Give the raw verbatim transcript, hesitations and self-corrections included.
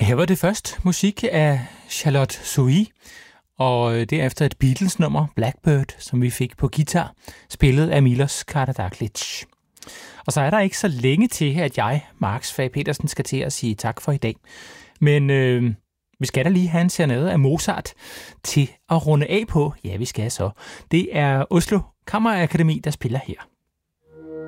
her var det først musik af Charlotte Zoe, og derefter et Beatles-nummer, Blackbird, som vi fik på guitar, spillet af Milos Karađorđević. Og så er der ikke så længe til, at jeg, Marks Fag Petersen, skal til at sige tak for i dag. Men øh, vi skal da lige have en serenade af Mozart til at runde af på. Ja, vi skal så. Det er Oslo Kammerakademi, der spiller her.